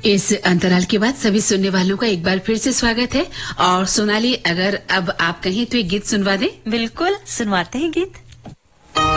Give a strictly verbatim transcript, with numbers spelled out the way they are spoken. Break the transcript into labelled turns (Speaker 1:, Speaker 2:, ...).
Speaker 1: इस अंतराल के बाद सभी सुनने वालों का एक बार फिर से स्वागत है। और सोनाली, अगर अब आप कहें तो एक गीत सुनवा दें।
Speaker 2: बिल्कुल, सुनवाते हैं गीत।